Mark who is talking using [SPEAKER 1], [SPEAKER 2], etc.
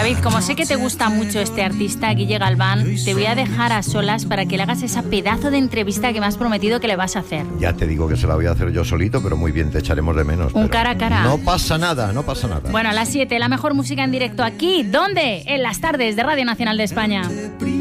[SPEAKER 1] David, como sé que te gusta mucho este artista, Guille Galván, te voy a dejar a solas para que le hagas esa pedazo de entrevista que me has prometido que le vas a hacer.
[SPEAKER 2] Ya te digo que se la voy a hacer yo solito, pero muy bien, te echaremos de menos.
[SPEAKER 1] Un cara a cara.
[SPEAKER 2] No pasa nada, no pasa nada.
[SPEAKER 1] Bueno, a las 7, la mejor música en directo aquí. ¿Dónde? En las tardes de Radio Nacional de España.